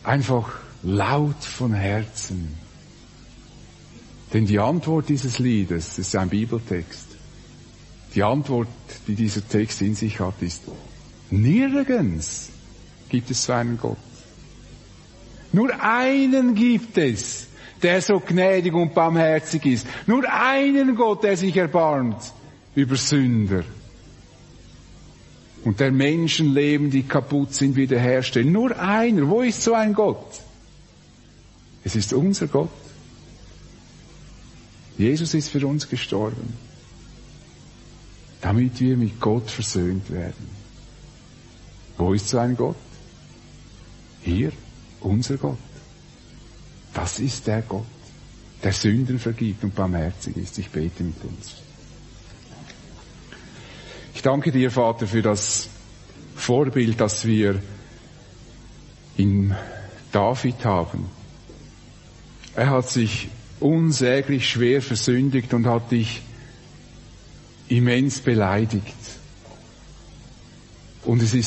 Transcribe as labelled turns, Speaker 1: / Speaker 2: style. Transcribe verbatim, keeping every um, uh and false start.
Speaker 1: einfach laut von Herzen. Denn die Antwort dieses Liedes ist ein Bibeltext. Die Antwort, die dieser Text in sich hat, ist: Nirgends gibt es so einen Gott. Nur einen gibt es, der so gnädig und barmherzig ist. Nur einen Gott, der sich erbarmt über Sünder. Und der Menschenleben, die kaputt sind, wiederherstellen. Nur einer. Wo ist so ein Gott? Es ist unser Gott. Jesus ist für uns gestorben, damit wir mit Gott versöhnt werden. Wo ist so ein Gott? Hier, unser Gott. Das ist der Gott, der Sünden vergibt und barmherzig ist. Ich bete mit uns. Ich danke dir, Vater, für das Vorbild, das wir in David haben. Er hat sich unsäglich schwer versündigt und hat dich immens beleidigt. Und es ist